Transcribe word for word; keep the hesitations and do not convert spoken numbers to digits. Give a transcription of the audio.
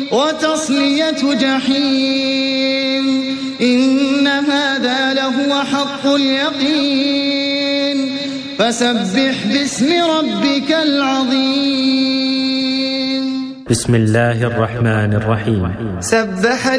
وتصلية جحيم إن هذا لهو حق اليقين فسبح باسم ربك العظيم. بسم الله الرحمن الرحيم. سبح